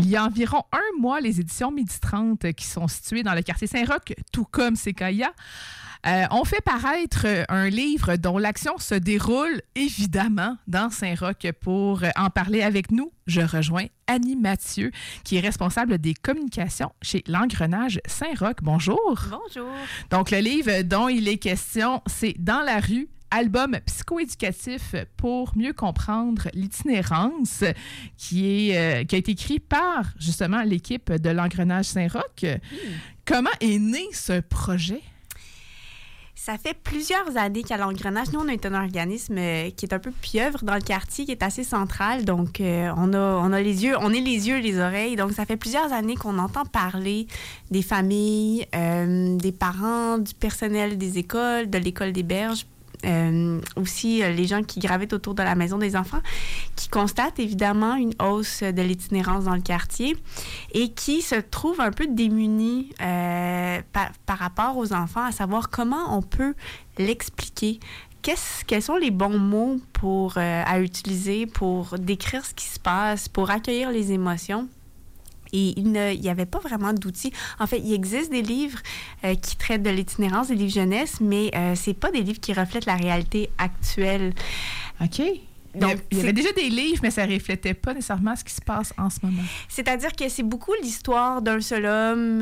Il y a environ un mois, les éditions Midi 30, qui sont situées dans le quartier Saint-Roch, tout comme Séquoia, ont fait paraître un livre dont l'action se déroule évidemment dans Saint-Roch. Pour en parler avec nous, je rejoins Annie Mathieu, qui est responsable des communications chez l'Engrenage Saint-Roch. Bonjour. Bonjour. Donc, le livre dont il est question, c'est Dans la rue, album psychoéducatif pour mieux comprendre l'itinérance, qui a été écrit par, justement, l'équipe de l'Engrenage Saint-Roch. Comment est né ce projet? Ça fait plusieurs années qu'à l'Engrenage, nous, on est un organisme qui est un peu pieuvre dans le quartier, qui est assez central. Donc, on est les yeux et les oreilles. Donc, ça fait plusieurs années qu'on entend parler des familles, des parents, du personnel des écoles, de l'école des Berges. Aussi les gens qui gravitent autour de la maison des enfants, qui constatent évidemment une hausse de l'itinérance dans le quartier et qui se trouvent un peu démunis par rapport aux enfants, à savoir comment on peut l'expliquer. Quels sont les bons mots à utiliser pour décrire ce qui se passe, pour accueillir les émotions? Et il n'y avait pas vraiment d'outils. En fait, il existe des livres qui traitent de l'itinérance, des livres jeunesse, mais c'est pas des livres qui reflètent la réalité actuelle. OK. Donc, il y avait déjà des livres, mais ça ne reflétait pas nécessairement ce qui se passe en ce moment. C'est-à-dire que c'est beaucoup l'histoire d'un seul homme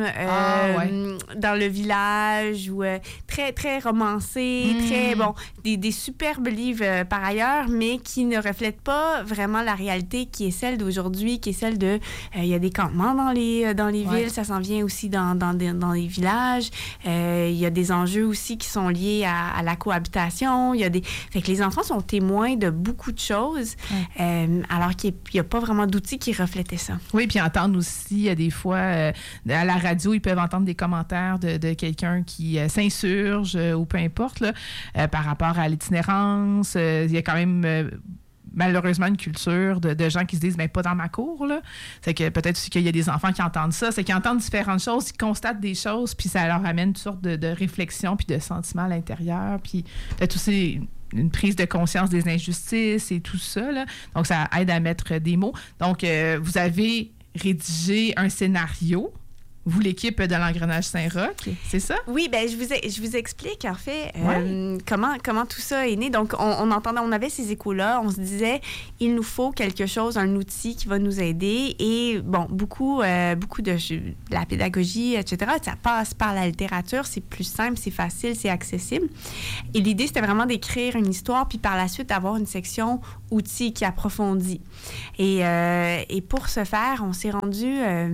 dans le village, ou très, très romancé, très, des superbes livres par ailleurs, mais qui ne reflètent pas vraiment la réalité qui est celle d'aujourd'hui, qui est celle de... Il y a des campements dans les villes, ça s'en vient aussi dans les villages. Il y a des enjeux aussi qui sont liés à la cohabitation. Fait que les enfants sont témoins de beaucoup de choses, alors qu'il n'y a pas vraiment d'outils qui reflétaient ça. Oui, puis entendre aussi, des fois, à la radio, ils peuvent entendre des commentaires de quelqu'un qui s'insurge ou peu importe, là, par rapport à l'itinérance. Il y a quand même... malheureusement, une culture de gens qui se disent « pas dans ma cour ». C'est que peut-être aussi qu'il y a des enfants qui entendent ça. C'est qu'ils entendent différentes choses, ils constatent des choses, puis ça leur amène une sorte de réflexion puis de sentiment à l'intérieur. Puis peut-être aussi une prise de conscience des injustices et tout ça, là. Donc, ça aide à mettre des mots. Donc, vous avez rédigé un scénario, vous, l'équipe de l'Engrenage Saint-Roch, c'est ça? Oui, bien, je vous explique, en fait, comment tout ça est né. Donc, on avait ces échos-là, on se disait, il nous faut quelque chose, un outil qui va nous aider. Et, beaucoup de la pédagogie, etc., ça passe par la littérature, c'est plus simple, c'est facile, c'est accessible. Et l'idée, c'était vraiment d'écrire une histoire, puis par la suite, avoir une section outils qui approfondit. Et pour ce faire, on s'est rendu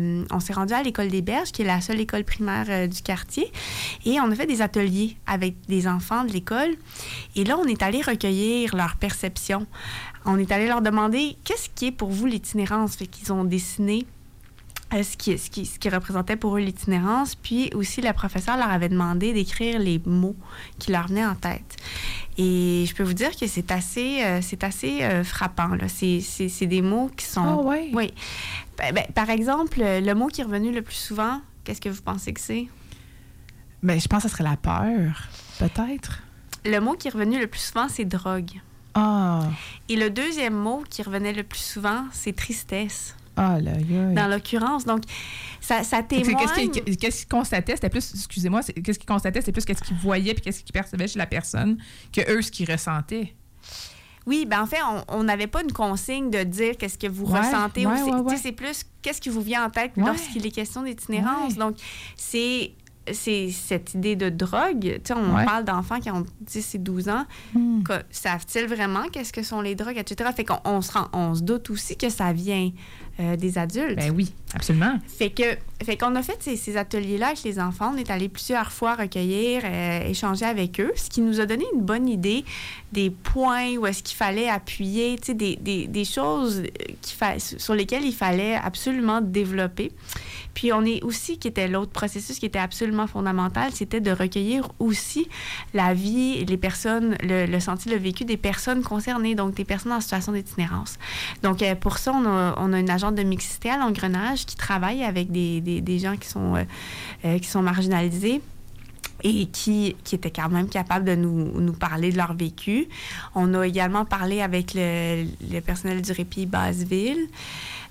à l'École des Berges, qui est la seule école primaire du quartier. Et on a fait des ateliers avec des enfants de l'école. Et là, on est allé recueillir leur perception. On est allé leur demander qu'est-ce qui est pour vous l'itinérance. Fait qu'ils ont dessiné ce qui représentait pour eux l'itinérance. Puis aussi, le professeur leur avait demandé d'écrire les mots qui leur venaient en tête. Et je peux vous dire que c'est assez frappant, là. C'est des mots qui sont... Oh, oui? Oui. Par exemple, le mot qui est revenu le plus souvent, qu'est-ce que vous pensez que c'est? Bien, je pense que ce serait la peur, peut-être. Le mot qui est revenu le plus souvent, c'est drogue. Ah! Et le deuxième mot qui revenait le plus souvent, c'est tristesse. Ah, là, dans l'occurrence. Donc, ça témoigne... Qu'est-ce qu'il constatait? C'était plus, excusez-moi, qu'est-ce qu'il constatait? C'était plus qu'est-ce qu'il voyait puis qu'est-ce qu'il percevait chez la personne que eux, ce qu'ils ressentaient. Oui, en fait, on n'avait pas une consigne de dire qu'est-ce que vous ressentez. C'est plus qu'est-ce qui vous vient en tête lorsqu'il est question d'itinérance. Ouais. Donc, c'est cette idée de drogue. Tu sais, on parle d'enfants qui ont 10 et 12 ans. Savent-ils vraiment qu'est-ce que sont les drogues, etc.? Fait qu'on se doute aussi que ça vient des adultes. Ben oui, absolument. Fait qu'on a fait ces ateliers-là avec les enfants. On est allé plusieurs fois recueillir, échanger avec eux, ce qui nous a donné une bonne idée des points où est-ce qu'il fallait appuyer, tu sais, des choses sur lesquelles il fallait absolument développer. Puis on est aussi, qui était l'autre processus qui était absolument fondamental, c'était de recueillir aussi la vie, les personnes, le senti, le vécu des personnes concernées, donc des personnes en situation d'itinérance. Donc pour ça, on a une agente de mixité à l'Engrenage qui travaille avec des gens qui sont marginalisés et qui étaient quand même capables de nous parler de leur vécu. On a également parlé avec le personnel du répit Basseville.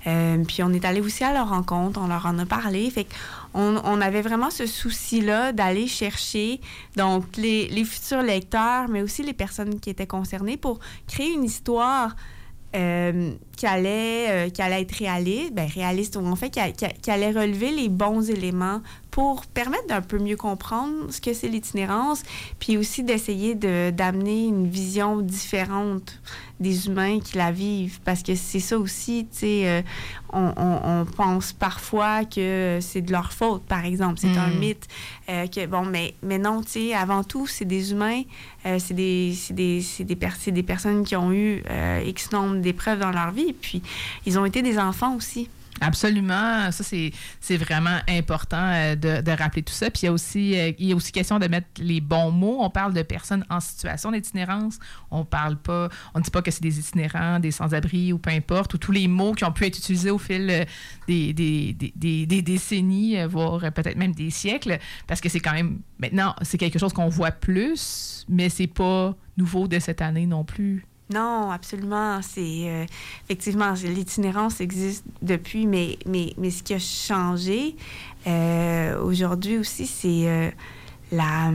Puis on est allé aussi à leur rencontre, on leur en a parlé. Fait qu'on avait vraiment ce souci-là d'aller chercher donc les futurs lecteurs, mais aussi les personnes qui étaient concernées pour créer une histoire qui allait être réaliste, ou en fait qui allait relever les bons éléments pour permettre d'un peu mieux comprendre ce que c'est l'itinérance, puis aussi d'essayer d'amener une vision différente des humains qui la vivent, parce que c'est ça aussi, tu sais, on pense parfois que c'est de leur faute, par exemple, c'est un mythe, mais non, tu sais, avant tout, c'est des humains, c'est des personnes qui ont eu X nombre d'épreuves dans leur vie, puis ils ont été des enfants aussi. Absolument. Ça, c'est vraiment important de rappeler tout ça. Puis il y a aussi question de mettre les bons mots. On parle de personnes en situation d'itinérance. On ne dit pas que c'est des itinérants, des sans-abri ou peu importe, ou tous les mots qui ont pu être utilisés au fil des décennies, voire peut-être même des siècles, parce que c'est quand même, maintenant, c'est quelque chose qu'on voit plus, mais c'est pas nouveau de cette année non plus. Non, absolument. Effectivement, l'itinérance existe depuis, mais ce qui a changé aujourd'hui aussi, c'est la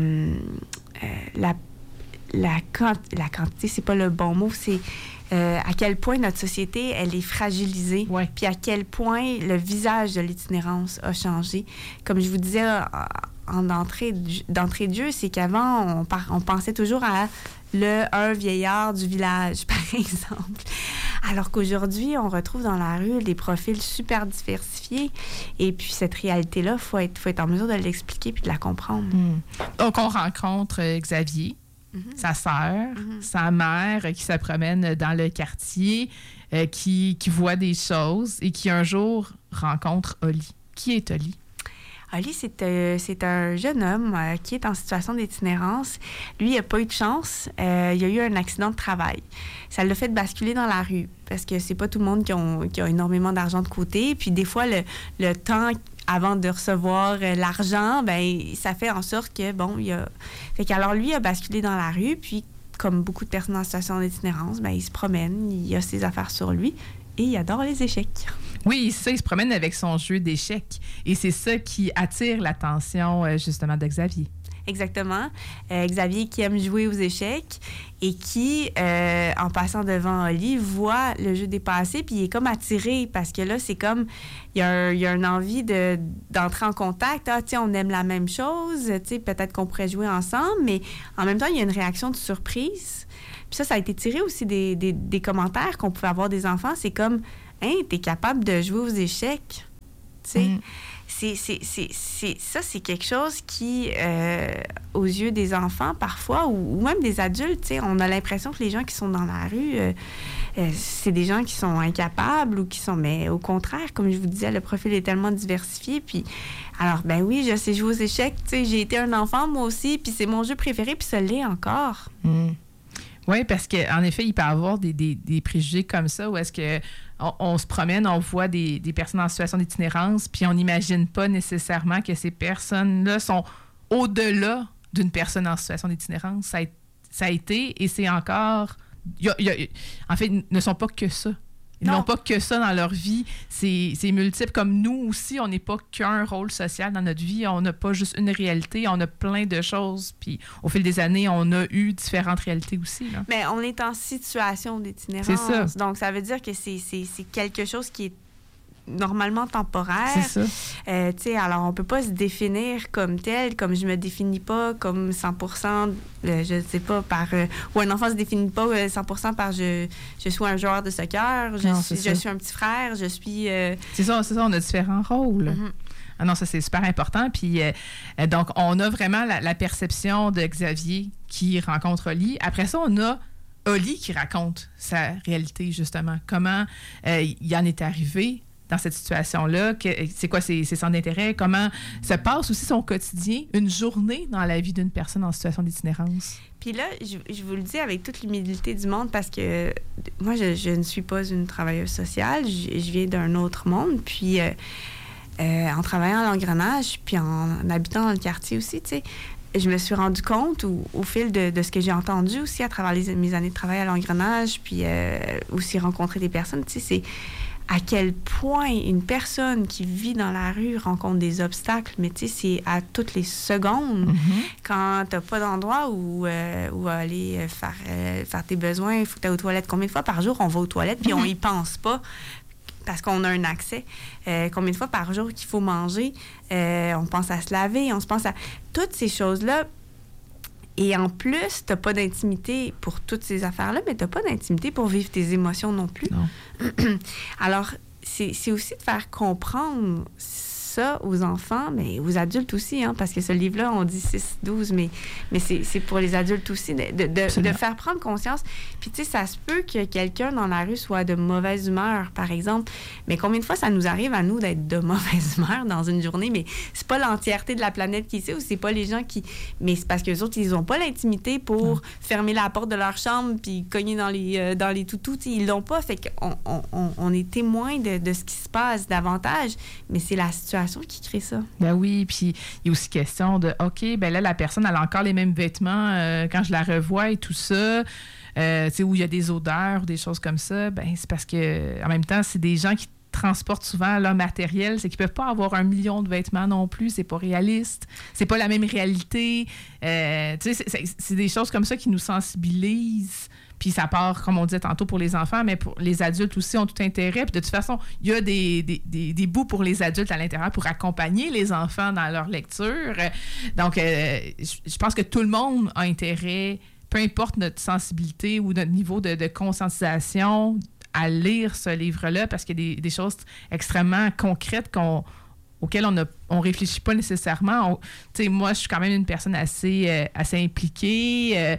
quantité, c'est pas le bon mot, c'est à quel point notre société, elle est fragilisée, puis à quel point le visage de l'itinérance a changé. Comme je vous disais d'entrée de jeu, c'est qu'avant, on pensait toujours à un vieillard du village, par exemple. Alors qu'aujourd'hui, on retrouve dans la rue des profils super diversifiés. Et puis, cette réalité-là, faut être en mesure de l'expliquer puis de la comprendre. Donc, on rencontre Xavier, sa sœur, sa mère qui se promène dans le quartier, qui voit des choses et qui, un jour, rencontre Oli. Qui est Oli? Oli, c'est un jeune homme qui est en situation d'itinérance. Lui, il n'a pas eu de chance. Il a eu un accident de travail. Ça l'a fait basculer dans la rue parce que c'est pas tout le monde qui a énormément d'argent de côté. Puis des fois, le temps avant de recevoir l'argent, ça fait en sorte que, alors lui, il a basculé dans la rue. Puis, comme beaucoup de personnes en situation d'itinérance, il se promène, il a ses affaires sur lui et il adore les échecs. Oui, il se promène avec son jeu d'échecs. Et c'est ça qui attire l'attention, justement, de Xavier. Exactement. Xavier qui aime jouer aux échecs et qui, en passant devant Oli, voit le jeu dépasser, puis il est comme attiré parce que là, c'est comme, il y a une envie d'entrer en contact. Ah, tiens, on aime la même chose, tu sais, peut-être qu'on pourrait jouer ensemble, mais en même temps, il y a une réaction de surprise. Puis ça a été tiré aussi des commentaires qu'on pouvait avoir des enfants. C'est comme, hein, t'es capable de jouer aux échecs, tu sais. C'est quelque chose qui, aux yeux des enfants, parfois, ou même des adultes, tu sais, on a l'impression que les gens qui sont dans la rue, c'est des gens qui sont incapables ou qui sont... Mais au contraire, comme je vous disais, le profil est tellement diversifié. Puis, alors, oui, je sais jouer aux échecs. Tu sais, j'ai été un enfant, moi aussi, puis c'est mon jeu préféré, puis ça l'est encore. Oui, parce qu'en effet, il peut y avoir des préjugés comme ça où est-ce que on se promène, on voit des personnes en situation d'itinérance, puis on n'imagine pas nécessairement que ces personnes-là sont au-delà d'une personne en situation d'itinérance. Ça a été, et c'est encore... en fait, ils ne sont pas que ça. Ils n'ont pas que ça dans leur vie. C'est multiple. Comme nous aussi, on n'est pas qu'un rôle social dans notre vie. On n'a pas juste une réalité. On a plein de choses. Puis au fil des années, on a eu différentes réalités aussi. Là. Mais on est en situation d'itinérance. C'est ça. Donc, ça veut dire que c'est quelque chose qui est normalement temporaire. C'est ça. Tu sais, alors, on peut pas se définir comme tel, comme je me définis pas comme 100%, je ne sais pas, ou un enfant se définit pas 100% par je suis un joueur de soccer, je suis un petit frère, je suis... C'est ça, on a différents rôles. Ah non, ça, c'est super important. Puis, donc, on a vraiment la perception de Xavier qui rencontre Oli. Après ça, on a Oli qui raconte sa réalité, justement. Comment il en est arrivé dans cette situation-là, c'est quoi ses centres d'intérêt, comment se passe aussi son quotidien, une journée dans la vie d'une personne en situation d'itinérance. Puis là, je vous le dis avec toute l'humilité du monde parce que moi, je ne suis pas une travailleuse sociale, je viens d'un autre monde, puis en travaillant à l'engrenage, puis en habitant dans le quartier aussi, tu sais, je me suis rendu compte au fil de ce que j'ai entendu aussi à travers mes années de travail à l'engrenage, puis aussi rencontrer des personnes, tu sais, c'est à quel point une personne qui vit dans la rue rencontre des obstacles, mais tu sais, c'est à toutes les secondes. Quand t'as pas d'endroit où aller faire tes besoins, il faut que tu ailles aux toilettes. Combien de fois par jour on va aux toilettes puis on y pense pas parce qu'on a un accès? Combien de fois par jour qu'il faut manger? On pense à se laver, on se pense à toutes ces choses-là. Et en plus, t'as pas d'intimité pour toutes ces affaires-là, mais t'as pas d'intimité pour vivre tes émotions non plus. Non. Alors, c'est aussi de faire comprendre ça aux enfants, mais aux adultes aussi, hein, parce que ce livre-là, on dit 6-12, mais c'est pour les adultes aussi, de faire prendre conscience. Puis, tu sais, ça se peut que quelqu'un dans la rue soit de mauvaise humeur, par exemple, mais combien de fois ça nous arrive à nous d'être de mauvaise humeur dans une journée, mais c'est pas l'entièreté de la planète qui sait, ou c'est pas les gens qui... Mais c'est parce qu'eux autres, ils ont pas l'intimité pour fermer la porte de leur chambre puis cogner dans les toutous, ils l'ont pas, fait qu'on est témoin de ce qui se passe davantage, mais c'est la situation qui crée ça. Ben oui, puis il y a aussi question de, OK, ben là, la personne, elle a encore les mêmes vêtements quand je la revois et tout ça, tu sais, où il y a des odeurs ou des choses comme ça, ben c'est parce que, en même temps, c'est des gens qui transportent souvent leur matériel, c'est qu'ils peuvent pas avoir 1 million de vêtements non plus, c'est pas réaliste, c'est pas la même réalité, tu sais, c'est des choses comme ça qui nous sensibilisent. Puis ça part, comme on disait tantôt, pour les enfants, mais pour les adultes aussi ont tout intérêt. Puis de toute façon, il y a des bouts pour les adultes à l'intérieur pour accompagner les enfants dans leur lecture. Donc, je pense que tout le monde a intérêt, peu importe notre sensibilité ou notre niveau de conscientisation, à lire ce livre-là, parce qu'il y a des choses extrêmement concrètes auxquelles on réfléchit pas nécessairement. Tu sais, moi, je suis quand même une personne assez impliquée.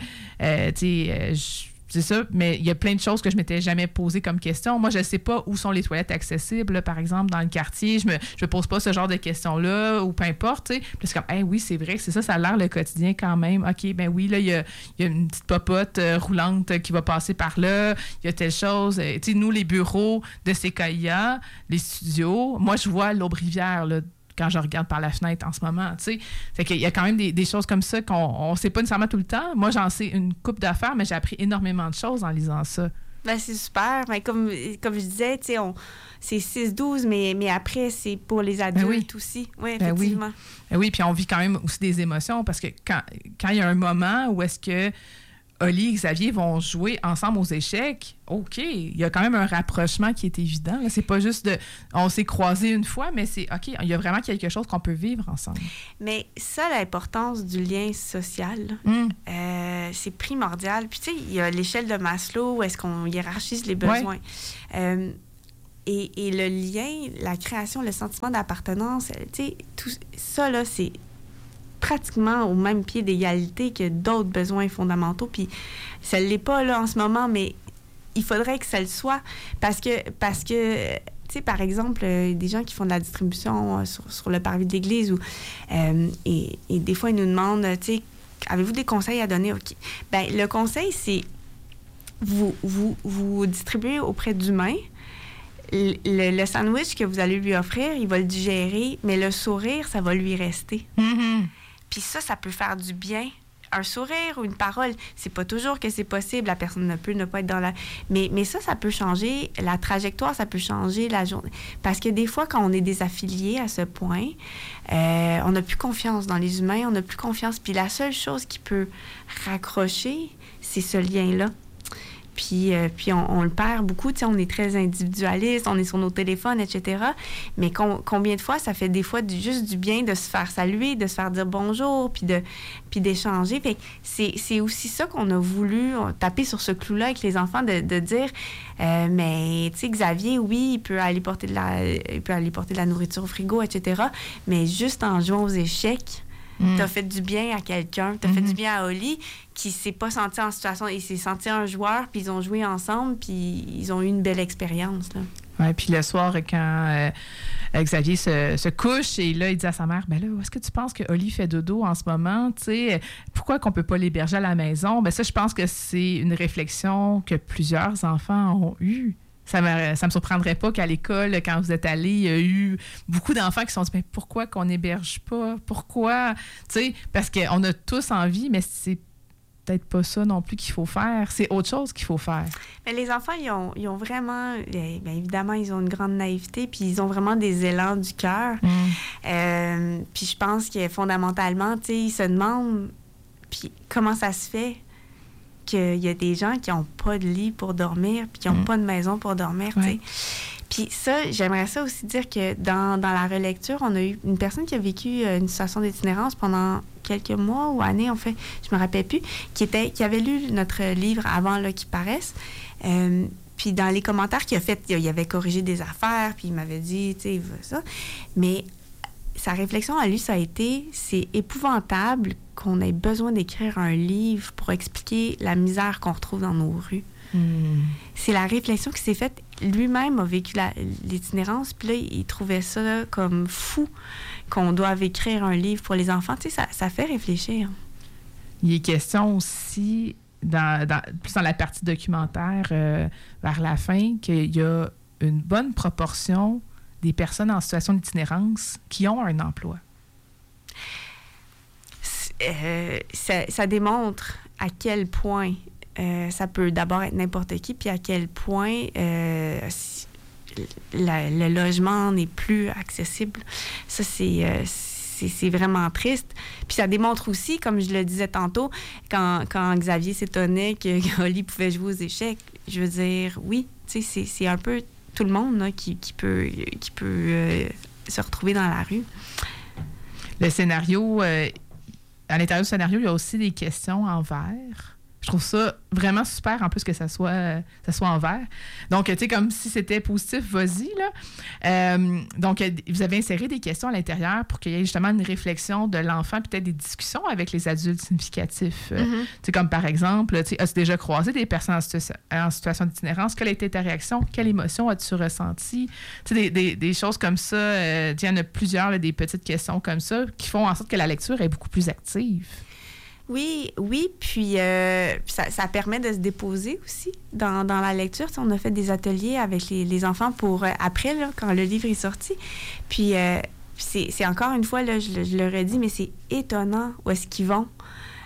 C'est ça, mais il y a plein de choses que je m'étais jamais posées comme question. Moi, je ne sais pas où sont les toilettes accessibles, là, par exemple, dans le quartier. Je me pose pas ce genre de questions-là, ou peu importe. Puis c'est comme, hey, oui, c'est vrai que c'est ça a l'air le quotidien quand même. OK, ben oui, là, il y a une petite popote roulante qui va passer par là. Il y a telle chose. Tu sais, nous, les bureaux de CKIA, les studios, moi, je vois l'Aube-Rivière, là, quand je regarde par la fenêtre en ce moment, tu sais. Fait qu'il y a quand même des choses comme ça qu'on ne sait pas nécessairement tout le temps. Moi, j'en sais une couple d'affaires, mais j'ai appris énormément de choses en lisant ça. Ben, c'est super. Ben, comme je disais, tu sais, c'est 6-12, mais après, c'est pour les adultes aussi. Oui, effectivement. Ben oui, puis on vit quand même aussi des émotions parce que quand il y a un moment où est-ce que Oli et Xavier vont jouer ensemble aux échecs, OK, il y a quand même un rapprochement qui est évident. Là. C'est pas juste on s'est croisés une fois, mais c'est OK, il y a vraiment quelque chose qu'on peut vivre ensemble. Mais ça, l'importance du lien social, c'est primordial. Puis tu sais, il y a l'échelle de Maslow où est-ce qu'on hiérarchise les besoins. Ouais. Et le lien, la création, le sentiment d'appartenance, tu sais, tout ça, là, c'est pratiquement au même pied d'égalité que d'autres besoins fondamentaux. Puis ça ne l'est pas là en ce moment, mais il faudrait que ça le soit. Parce que tu sais, par exemple, des gens qui font de la distribution sur le parvis de l'église, et des fois, ils nous demandent, tu sais, avez-vous des conseils à donner? OK. Bien, le conseil, c'est vous distribuez auprès d'humains. Le sandwich que vous allez lui offrir, il va le digérer, mais le sourire, ça va lui rester. Mm-hmm. Puis ça peut faire du bien. Un sourire ou une parole, c'est pas toujours que c'est possible. La personne ne peut ne pas être dans la... Mais ça peut changer la trajectoire, ça peut changer la journée. Parce que des fois, quand on est désaffilié à ce point, on n'a plus confiance dans les humains, on n'a plus confiance. Puis la seule chose qui peut raccrocher, c'est ce lien-là. Puis on le perd beaucoup, tu sais, on est très individualiste, on est sur nos téléphones, etc. Mais combien de fois, ça fait des fois juste du bien de se faire saluer, de se faire dire bonjour, puis d'échanger. Fait que c'est aussi ça qu'on a voulu taper sur ce clou-là avec les enfants, de dire, mais tu sais, Xavier, oui, il peut aller porter de la nourriture au frigo, etc. Mais juste en jouant aux échecs, t'as fait du bien à quelqu'un, t'as fait du bien à Oli, qui s'est pas senti en situation, il s'est senti un joueur, puis ils ont joué ensemble, puis ils ont eu une belle expérience, là. Oui, puis le soir, quand Xavier se couche, et là, il dit à sa mère, « Ben là, où est-ce que tu penses que Oli fait dodo en ce moment? Tu sais, pourquoi qu'on peut pas l'héberger à la maison? » Ben ça, je pense que c'est une réflexion que plusieurs enfants ont eue. Ça me surprendrait pas qu'à l'école, quand vous êtes allés, il y a eu beaucoup d'enfants qui se sont dit « Mais pourquoi qu'on n'héberge pas? Pourquoi? » Tu sais, parce qu'on a tous envie, mais c'est peut-être pas ça non plus qu'il faut faire. C'est autre chose qu'il faut faire. Mais les enfants, ils ont vraiment... Bien évidemment, ils ont une grande naïveté, puis ils ont vraiment des élans du cœur. Puis je pense que fondamentalement, tu sais, ils se demandent puis comment ça se fait qu'il y a des gens qui n'ont pas de lit pour dormir, puis qui n'ont pas de maison pour dormir, tu sais. Puis ça, j'aimerais ça aussi dire que dans la relecture, on a eu une personne qui a vécu une situation d'itinérance pendant quelques mois ou années, en fait, je me rappelle plus, qui avait lu notre livre avant qu'il paraisse. Puis dans les commentaires qu'il a fait, il avait corrigé des affaires, puis il m'avait dit, tu sais, ça. Mais sa réflexion à lui, ça a été, c'est épouvantable qu'on ait besoin d'écrire un livre pour expliquer la misère qu'on retrouve dans nos rues. C'est la réflexion qui s'est faite. Lui-même a vécu l'itinérance, puis là, il trouvait ça comme fou qu'on doive écrire un livre pour les enfants. Tu sais, ça fait réfléchir. Il est question aussi, plus dans la partie documentaire, vers la fin, qu'il y a une bonne proportion des personnes en situation d'itinérance qui ont un emploi. Ça démontre à quel point ça peut d'abord être n'importe qui, puis à quel point le logement n'est plus accessible. Ça, c'est vraiment triste. Puis ça démontre aussi, comme je le disais tantôt, quand Xavier s'étonnait que Oli pouvait jouer aux échecs, je veux dire, oui, tu sais, c'est un peu tout le monde là, qui peut se retrouver dans la rue. Le scénario, à l'intérieur du scénario, il y a aussi des questions en vers. Je trouve ça vraiment super, en plus que ça soit en vert. Donc, tu sais, comme si c'était positif, vas-y, là. Donc, vous avez inséré des questions à l'intérieur pour qu'il y ait justement une réflexion de l'enfant, peut-être des discussions avec les adultes significatifs. Tu sais, comme par exemple, tu sais, as-tu déjà croisé des personnes en situation d'itinérance? Quelle a été ta réaction? Quelle émotion as-tu ressenti? Tu sais, des choses comme ça. Il y en a plusieurs, là, des petites questions comme ça qui font en sorte que la lecture est beaucoup plus active. Oui, puis ça permet de se déposer aussi dans la lecture. Tu sais, on a fait des ateliers avec les enfants pour après, là, quand le livre est sorti. Puis c'est encore une fois, là, je le redis, mais c'est étonnant où est-ce qu'ils vont.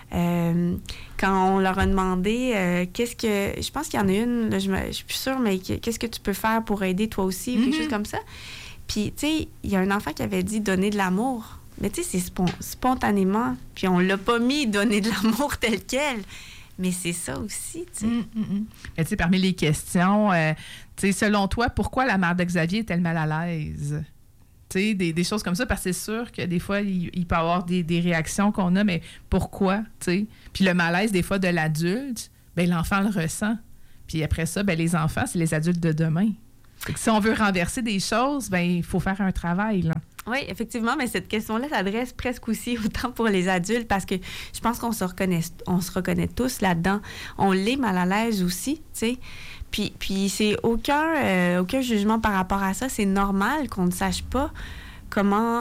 Quand on leur a demandé je pense qu'il y en a une, là, je suis plus sûre, mais qu'est-ce que tu peux faire pour aider toi aussi, ou quelque chose comme ça. Puis, tu sais, il y a un enfant qui avait dit donner de l'amour. Mais tu sais, c'est spontanément. Puis on l'a pas mis donner de l'amour tel quel. Mais c'est ça aussi, tu sais. Mais tu sais, parmi les questions, tu sais, selon toi, pourquoi la mère de Xavier est-elle mal à l'aise? Tu sais, des choses comme ça, parce que c'est sûr que des fois, il peut y avoir des réactions qu'on a, mais pourquoi, tu sais? Puis le malaise, des fois, de l'adulte, bien, l'enfant le ressent. Puis après ça, bien, les enfants, c'est les adultes de demain. Fait que si on veut renverser des choses, bien, il faut faire un travail, là. Oui, effectivement, mais cette question-là s'adresse presque aussi autant pour les adultes parce que je pense qu'on se reconnaît tous là-dedans. On l'est mal à l'aise aussi, tu sais. Puis c'est aucun jugement par rapport à ça. C'est normal qu'on ne sache pas comment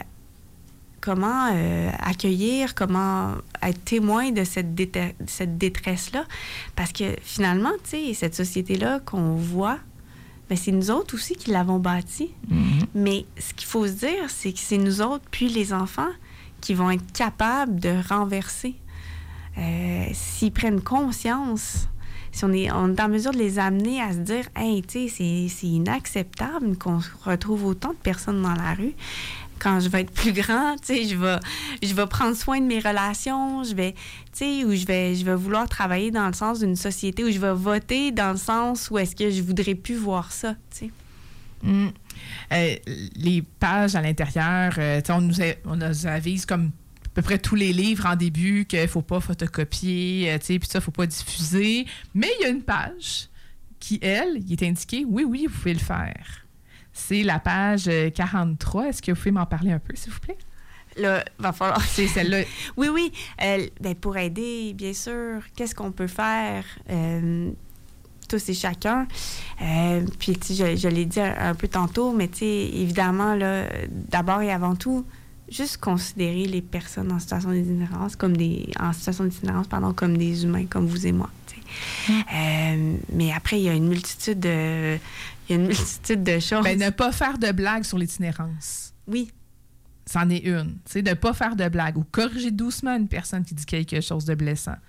accueillir, comment être témoin de cette détresse-là. Parce que finalement, tu sais, cette société-là qu'on voit, bien, c'est nous autres aussi qui l'avons bâtie. Mais ce qu'il faut se dire, c'est que c'est nous autres, puis les enfants, qui vont être capables de renverser. S'ils prennent conscience, si on est en mesure de les amener à se dire « Hey, tu sais, c'est inacceptable qu'on retrouve autant de personnes dans la rue. » Quand je vais être plus grand, tu sais, je vais prendre soin de mes relations, je vais vouloir travailler dans le sens d'une société où je vais voter dans le sens où est-ce que je voudrais plus voir ça, tu sais. Les pages à l'intérieur, on nous avise comme à peu près tous les livres en début qu'il ne faut pas photocopier, puis ça, il ne faut pas diffuser. Mais il y a une page qui, elle, il est indiqué, oui, vous pouvez le faire. C'est la page 43. Est-ce que vous pouvez m'en parler un peu, s'il vous plaît? Là, va falloir... C'est celle-là. Oui. Ben, pour aider, bien sûr, qu'est-ce qu'on peut faire? Tous et chacun. Puis, tu sais, je l'ai dit un peu tantôt, mais tu sais, évidemment, là, d'abord et avant tout, juste considérer les personnes en situation d'itinérance comme des humains, comme vous et moi. Mais après, il y a une multitude de choses. Ben, ne pas faire de blagues sur l'itinérance. Oui. C'en est une. Tu sais, de ne pas faire de blagues ou corriger doucement une personne qui dit quelque chose de blessant.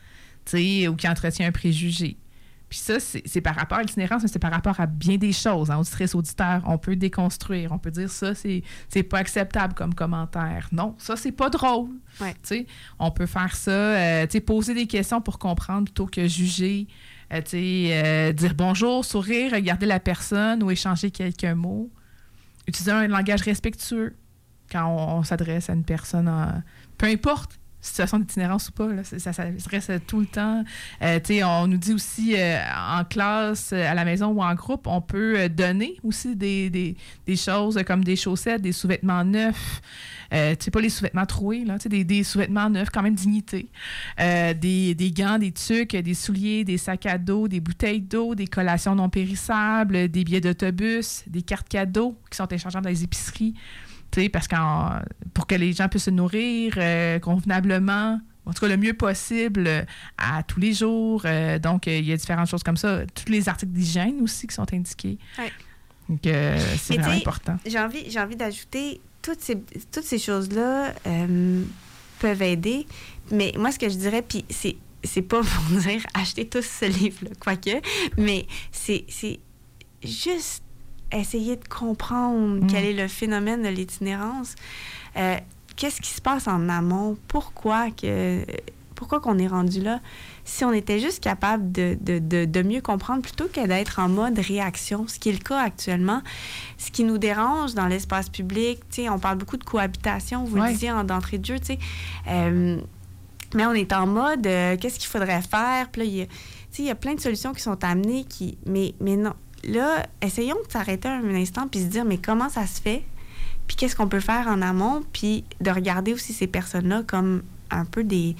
ou qui entretient un préjugé. Puis ça, c'est par rapport à l'itinérance, mais c'est par rapport à bien des choses. Auditrice, auditeur, on peut déconstruire. On peut dire ça, c'est pas acceptable comme commentaire. Non, ça, c'est pas drôle. Ouais. On peut faire ça, poser des questions pour comprendre plutôt que juger. Dire bonjour, sourire, regarder la personne ou échanger quelques mots. Utiliser un langage respectueux quand on s'adresse à une personne, peu importe situation d'itinérance ou pas, là, ça reste tout le temps. On nous dit aussi en classe, à la maison ou en groupe, on peut donner aussi des choses comme des chaussettes, des sous-vêtements neufs, pas les sous-vêtements troués, là, des sous-vêtements neufs, quand même dignité, des gants, des tucs, des souliers, des sacs à dos, des bouteilles d'eau, des collations non périssables, des billets d'autobus, des cartes cadeaux qui sont échangeables dans les épiceries. Parce que pour que les gens puissent se nourrir convenablement, en tout cas le mieux possible à tous les jours. Donc, il y a différentes choses comme ça. Tous les articles d'hygiène aussi qui sont indiqués. Ouais. Donc, c'est vraiment important. J'ai envie d'ajouter, toutes ces choses-là peuvent aider. Mais moi, ce que je dirais, puis c'est pas pour dire achetez tous ce livre-là, quoique, mais c'est juste essayer de comprendre quel est le phénomène de l'itinérance. Qu'est-ce qui se passe en amont? Pourquoi qu'on est rendu là? Si on était juste capable de mieux comprendre plutôt que d'être en mode réaction, ce qui est le cas actuellement. Ce qui nous dérange dans l'espace public, on parle beaucoup de cohabitation, vous le disiez d'entrée de jeu, mais on est en mode qu'est-ce qu'il faudrait faire? Puis là, il y a plein de solutions qui sont amenées mais non. Là, essayons de s'arrêter un instant puis se dire, mais comment ça se fait? Puis qu'est-ce qu'on peut faire en amont? Puis de regarder aussi ces personnes-là comme un peu des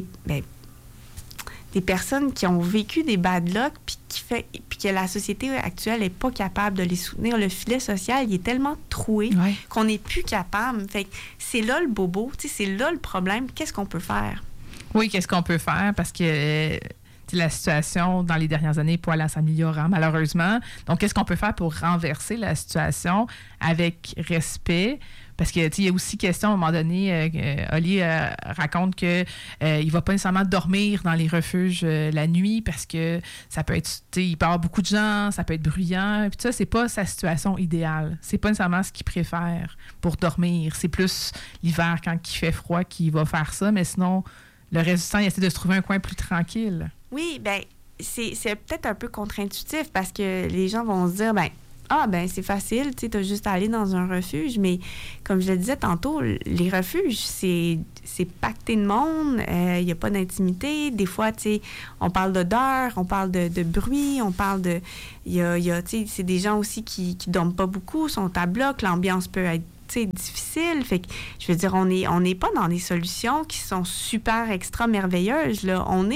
personnes qui ont vécu des bad luck puis que la société actuelle n'est pas capable de les soutenir. Le filet social, il est tellement troué qu'on n'est plus capable. Fait que c'est là le bobo, c'est là le problème. Qu'est-ce qu'on peut faire? Oui, qu'est-ce qu'on peut faire? Parce que la situation dans les dernières années n'est pas allée en s'améliorant, malheureusement. Donc, qu'est-ce qu'on peut faire pour renverser la situation avec respect? Parce qu'il y a aussi question, à un moment donné, Oli raconte qu'il ne va pas nécessairement dormir dans les refuges la nuit parce que ça peut être, il peut y avoir beaucoup de gens, ça peut être bruyant. Puis ça, c'est pas sa situation idéale. C'est pas nécessairement ce qu'il préfère pour dormir. C'est plus l'hiver, quand il fait froid, qu'il va faire ça. Mais sinon, le reste du temps, il essaie de se trouver un coin plus tranquille. Oui, bien, c'est peut-être un peu contre-intuitif parce que les gens vont se dire, c'est facile, tu sais, t'as juste à aller dans un refuge. Mais comme je le disais tantôt, les refuges, c'est pacté de monde, il n'y a pas d'intimité. Des fois, tu sais, on parle d'odeur, on parle de bruit, on parle de... tu sais, c'est des gens aussi qui dorment pas beaucoup, sont à bloc, l'ambiance peut être difficile. Fait que, je veux dire, on n'est pas dans des solutions qui sont super extra merveilleuses, là. On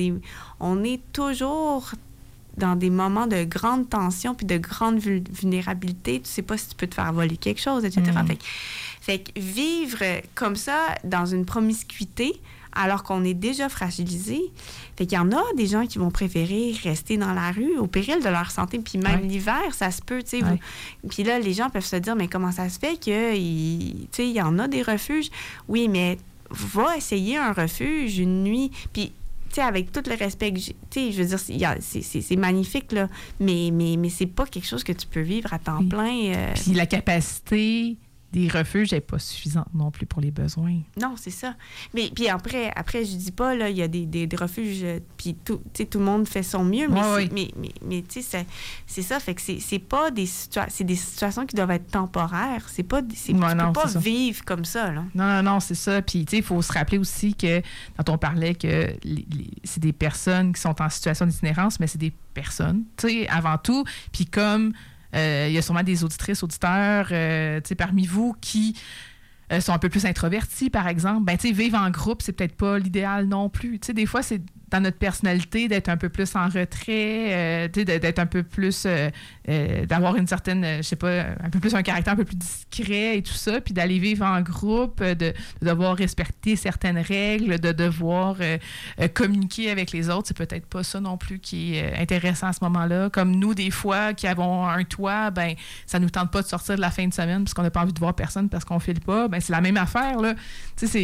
est toujours dans des moments de grande tension puis de grande vulnérabilité. Tu sais pas si tu peux te faire voler quelque chose, etc. Fait que vivre comme ça dans une promiscuité alors qu'on est déjà fragilisé. Fait qu'il y en a des gens qui vont préférer rester dans la rue au péril de leur santé. Puis même l'hiver, ça se peut, tu sais. Puis là, les gens peuvent se dire, mais comment ça se fait qu'il y en a des refuges? Oui, mais va essayer un refuge une nuit. Puis, tu sais, avec tout le respect que j'ai, tu sais, je veux dire, c'est magnifique, là. Mais c'est pas quelque chose que tu peux vivre à temps plein. Puis la capacité des refuges n'est pas suffisante non plus pour les besoins. Non, c'est ça. Mais puis après je dis pas, là, il y a des refuges, puis tout le monde fait son mieux, mais tu sais, c'est ça, fait que c'est pas c'est des situations qui doivent être temporaires. Tu peux pas vivre comme ça, là. Non, c'est ça. Puis, tu sais, il faut se rappeler aussi que, quand on parlait que c'est des personnes qui sont en situation d'itinérance, mais c'est des personnes, tu sais, avant tout. Puis comme... il y a sûrement des auditrices, auditeurs parmi vous qui sont un peu plus introvertis, par exemple. Vivre en groupe, c'est peut-être pas l'idéal non plus. Des fois, c'est dans notre personnalité d'être un peu plus en retrait, d'être un peu plus... d'avoir une certaine, je sais pas, un peu plus un caractère un peu plus discret et tout ça, puis d'aller vivre en groupe, de devoir respecter certaines règles, de devoir communiquer avec les autres. C'est peut-être pas ça non plus qui est intéressant à ce moment-là. Comme nous, des fois, qui avons un toit, ça nous tente pas de sortir de la fin de semaine parce qu'on n'a pas envie de voir personne parce qu'on file pas. C'est la même affaire, là.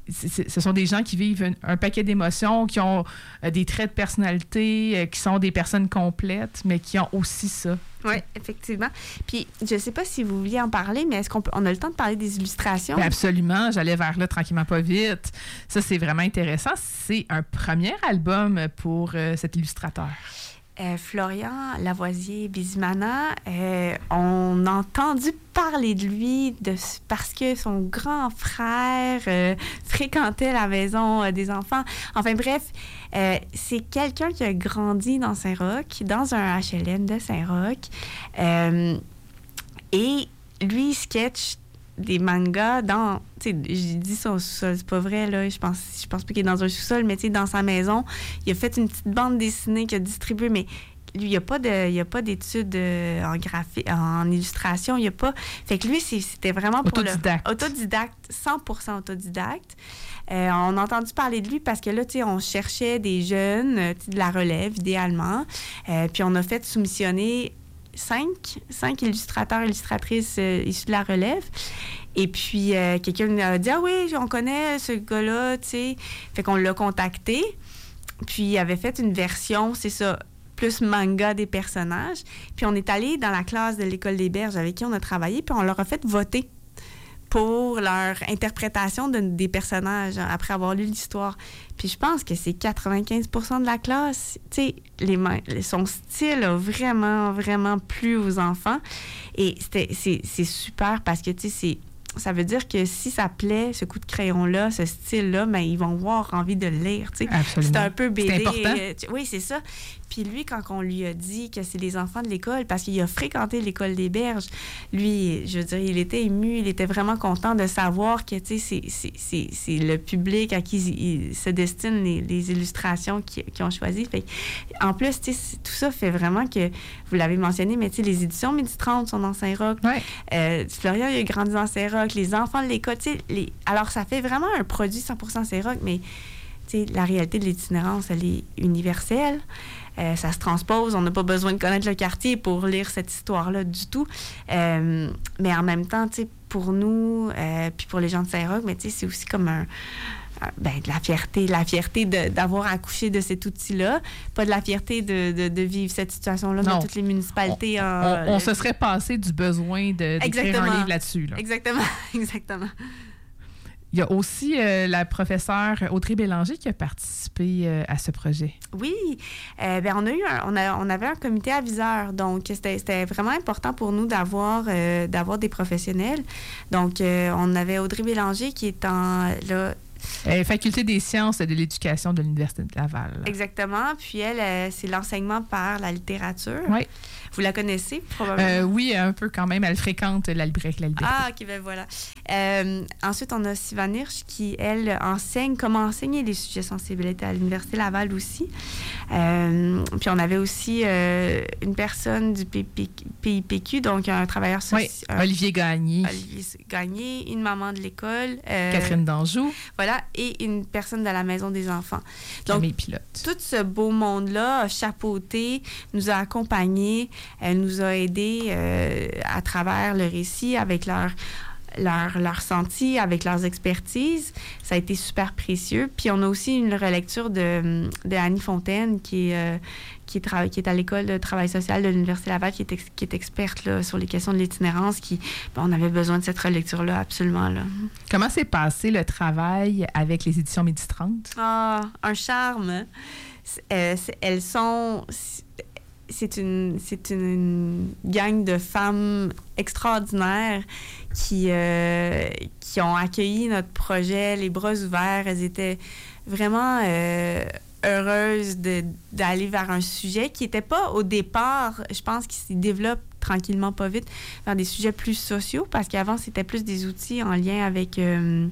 ce sont des gens qui vivent un paquet d'émotions, qui ont des traits de personnalité, qui sont des personnes complètes, mais qui ont aussi ça. Oui, effectivement. Puis, je ne sais pas si vous vouliez en parler, mais est-ce qu'on a le temps de parler des illustrations? Bien, absolument. J'allais vers là tranquillement, pas vite. Ça, c'est vraiment intéressant. C'est un premier album pour cet illustrateur. Florian Lavoisier-Bizimana, on a entendu parler de lui parce que son grand frère fréquentait la maison des enfants. Enfin bref, c'est quelqu'un qui a grandi dans Saint-Roch, dans un HLM de Saint-Roch. Et lui, il sketch des mangas dans... Tu sais, j'ai dit son sous-sol, c'est pas vrai, là. Je pense pas qu'il est dans un sous-sol, mais tu sais, dans sa maison, il a fait une petite bande dessinée qu'il a distribuée, mais lui, il n'y a pas d'études en illustration, il n'y a pas... Fait que lui, c'était vraiment pour autodidacte, 100% autodidacte. On a entendu parler de lui parce que là, tu sais, on cherchait des jeunes, de la relève, idéalement. Puis on a fait soumissionner 5 illustrateurs, illustratrices issus de la relève. Et puis, quelqu'un a dit « Ah oui, on connaît ce gars-là, tu sais. » Fait qu'on l'a contacté. Puis, il avait fait une version, c'est ça, plus manga des personnages. Puis, on est allé dans la classe de l'École des Berges avec qui on a travaillé, puis on leur a fait voter pour leur interprétation des personnages après avoir lu l'histoire. Puis je pense que c'est 95% de la classe. Tu sais, son style a vraiment, vraiment plu aux enfants. Et c'est super parce que, tu sais, ça veut dire que si ça plaît, ce coup de crayon-là, ce style-là, ben, ils vont avoir envie de le lire. Tu sais. Absolument. C'est un peu BD. C'est important. Oui, c'est ça. Puis lui, quand on lui a dit que c'est les enfants de l'école, parce qu'il a fréquenté l'École des Berges, lui, je veux dire, il était ému, il était vraiment content de savoir que, tu sais, c'est le public à qui se destinent les illustrations qu'ils ont choisies. Fait, en plus, tu sais, tout ça fait vraiment que, vous l'avez mentionné, mais tu sais, les éditions Midi 30 sont dans Saint-Roch. Ouais. Florian, il a grandi dans Saint-Roch, les enfants de l'école, tu sais, alors ça fait vraiment un produit 100% Saint-Roch, mais tu sais, la réalité de l'itinérance, elle est universelle. Ça se transpose. On n'a pas besoin de connaître le quartier pour lire cette histoire-là du tout. Mais en même temps, tu sais, pour nous, puis pour les gens de Saint-Roch, mais tu sais, c'est aussi comme de la fierté d'avoir accouché de cet outil-là, pas de la fierté de vivre cette situation-là dans toutes les municipalités. On se serait passé du besoin d'écrire un livre là-dessus. Là. Exactement, exactement. Il y a aussi la professeure Audrey Bélanger qui a participé à ce projet. Oui, on avait un comité aviseur, donc c'était vraiment important pour nous d'avoir des professionnels. Donc, on avait Audrey Bélanger qui est Faculté des sciences et de l'éducation de l'Université de Laval. Là. Exactement. Puis elle, c'est l'enseignement par la littérature. Oui. Vous la connaissez, probablement? Oui, un peu quand même. Elle fréquente la librairie La Liberté. Ah, OK, ben voilà. Ensuite, on a Sivan Hirsch qui, elle, enseigne comment enseigner les sujets sensibilité à l'Université Laval aussi. Puis on avait aussi une personne du PIPQ, donc un travailleur social. Oui, Olivier Gagné. Olivier Gagné, une maman de l'école. Catherine Danjou. Voilà, et une personne de la Maison des enfants. Donc, Camille Pilote. Tout ce beau monde-là a chapeauté, nous a accompagnés, nous a aidés à travers le récit avec leur senti, avec leurs expertises. Ça a été super précieux. Puis on a aussi une relecture de Annie Fontaine qui est à l'École de travail social de l'Université Laval, qui est experte là, sur les questions de l'itinérance. On avait besoin de cette relecture-là, absolument. Là. Comment s'est passé le travail avec les éditions Midi 30? Ah, un charme. Elles sont... C'est une gang de femmes extraordinaires qui ont accueilli notre projet les bras ouverts. Elles étaient vraiment heureuses d'aller vers un sujet qui n'était pas au départ, je pense qu'il se développe tranquillement, pas vite, vers des sujets plus sociaux, parce qu'avant, c'était plus des outils en lien avec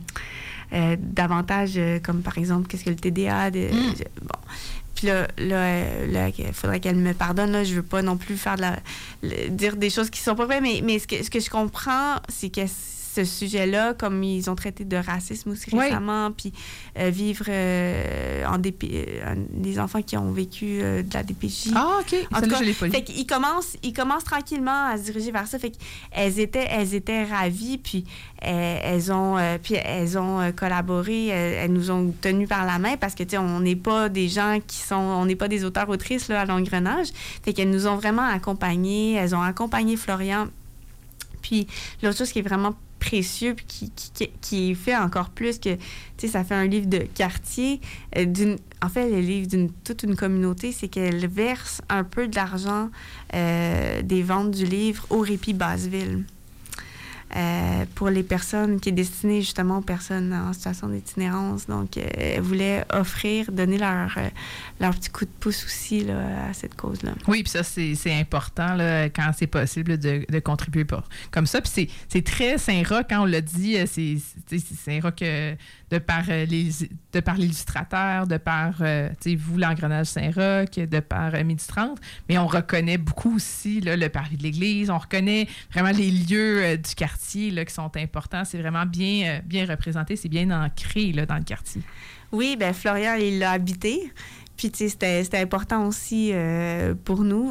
davantage, comme par exemple, qu'est-ce que le TDA? Bon. Puis là, il faudrait qu'elle me pardonne. Là, je veux pas non plus dire des choses qui sont pas vraies, mais ce que je comprends, c'est que ce sujet-là, comme ils ont traité de racisme aussi récemment, puis vivre en des enfants qui ont vécu de la DPJ. Ah, OK. En tout cas, je l'ai pas lu. Fait qu'ils commencent tranquillement à se diriger vers ça. Fait qu'elles étaient ravies, puis elles ont collaboré, elles nous ont tenues par la main parce que, tu sais, on n'est pas des gens on n'est pas des auteurs-autrices là, à l'engrenage. Fait qu'elles nous ont vraiment accompagnées. Elles ont accompagné Florian. Puis l'autre chose qui est vraiment précieux puis qui fait encore plus que, tu sais, ça fait un livre de quartier. En fait, le livre d'une toute une communauté, c'est qu'elle verse un peu de l'argent des ventes du livre au Répit Basseville. Pour les personnes, qui est destiné justement aux personnes en situation d'itinérance. Donc, elles voulaient donner leur petit coup de pouce aussi là, à cette cause-là. Oui, puis ça, c'est important là, quand c'est possible de contribuer comme ça. Puis c'est très Saint-Roch, quand on l'a dit, c'est Saint-Roch de par l'illustrateur, de par vous, l'engrenage Saint-Roch, de par Midi 30, mais on reconnaît beaucoup aussi là, le parvis de l'Église, on reconnaît vraiment les lieux du quartier là, qui sont importants. C'est vraiment bien représenté, c'est bien ancré là, dans le quartier. Oui, bien, Florian, il l'a habité. Puis, tu sais, c'était important aussi pour nous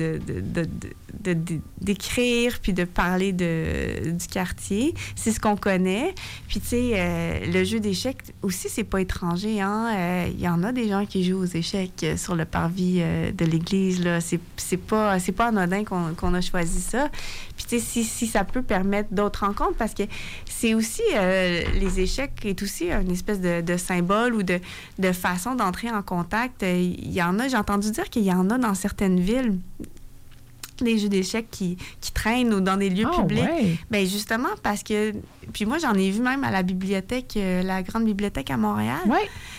d'écrire puis de parler du quartier. C'est ce qu'on connaît. Puis, tu sais, le jeu d'échecs aussi, c'est pas étranger, hein. Il y en a des gens qui jouent aux échecs sur le parvis de l'église, là. C'est pas anodin qu'on a choisi ça. Puis, tu sais, si ça peut permettre d'autres rencontres, parce que c'est aussi... les échecs est aussi une espèce de symbole ou de façon d'entrer en contact. Il y en a, j'ai entendu dire qu'il y en a dans certaines villes, des jeux d'échecs qui traînent ou dans des lieux publics. Ouais. Bien, justement, parce que... Puis moi, j'en ai vu même à la bibliothèque, la grande bibliothèque à Montréal. Oui.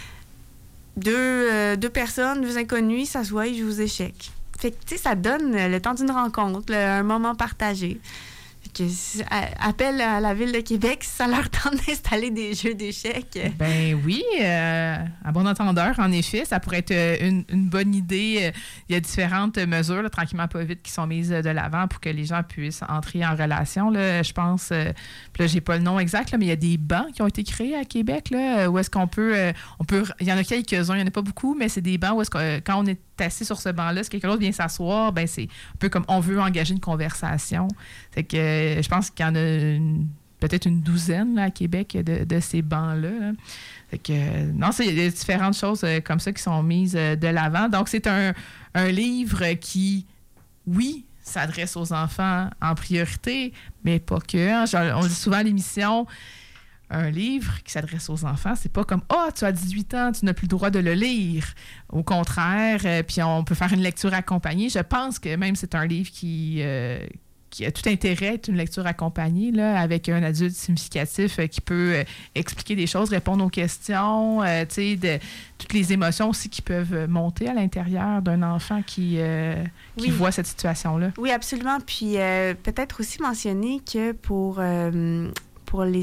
Deux personnes, deux inconnus, s'assoient, ils jouent aux échecs. Fait que, tu sais, ça donne le temps d'une rencontre, un moment partagé. Appel à la Ville de Québec si ça leur tente d'installer des jeux d'échecs. Ben oui, à bon entendeur, en effet, ça pourrait être une bonne idée. Il y a différentes mesures, là, tranquillement pas vite, qui sont mises de l'avant pour que les gens puissent entrer en relation. Là, je pense, puis là, j'ai pas le nom exact, là, mais il y a des bancs qui ont été créés à Québec, là, où est-ce qu'on peut, il y en a quelques-uns, il n'y en a pas beaucoup, mais c'est des bancs où est-ce que, quand on est assis sur ce banc-là, si quelqu'un d'autre vient s'asseoir, ben c'est un peu comme on veut engager une conversation. Fait que je pense qu'il y en a peut-être une douzaine là, à Québec de ces bancs-là. Là. Fait que non, il y a différentes choses comme ça qui sont mises de l'avant. Donc, c'est un livre qui, oui, s'adresse aux enfants en priorité, mais pas que. Hein. On le dit souvent à l'émission, un livre qui s'adresse aux enfants, c'est pas comme « Ah, tu as 18 ans, tu n'as plus le droit de le lire ». Au contraire, puis on peut faire une lecture accompagnée. Je pense que même c'est un livre qui a tout intérêt à être une lecture accompagnée, là, avec un adulte significatif qui peut expliquer des choses, répondre aux questions, tu sais, toutes les émotions aussi qui peuvent monter à l'intérieur d'un enfant qui voit cette situation-là. Oui, absolument. Puis peut-être aussi mentionner que pour les